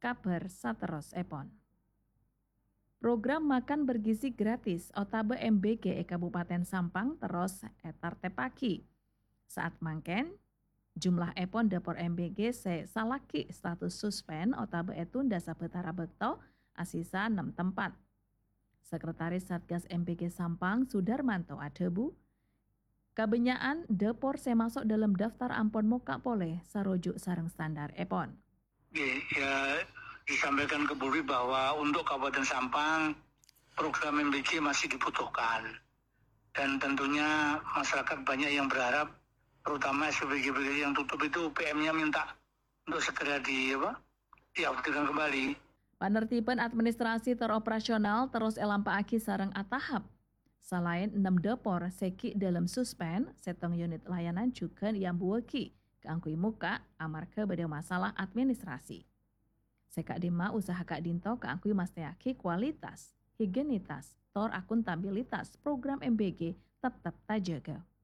kabar sateros epon. Program makan bergizi gratis Otabe MBG Kabupaten Sampang terus etar tepaki. Saat mangken, jumlah epon dapur MBG se salaki status suspend Otabe etunda sabetara bekto asisa 6 tempat. Sekretaris Satgas MBG Sampang Sudarmanto Adebu, kabenyaan dapur se masuk dalam daftar ampon muka poleh sarujuk sareng standar epon. Ya, disampaikan ke Buri bahwa untuk Kabupaten Sampang program MBG masih dibutuhkan dan tentunya masyarakat banyak yang berharap, terutama SPBG yang tutup itu PM-nya minta untuk segera diaktifkan kembali. Penertiban administrasi teroperasional terus elampaaki sareng atahap. Selain 6 dapur seki dalam suspend, setong unit layanan juga yang bueki keangkui muka amarga beda masalah administrasi. Sekak dima usaha Kak Dinto keangkui masteaki kualitas, higienitas, tor akuntabilitas program MBG tetap terjaga.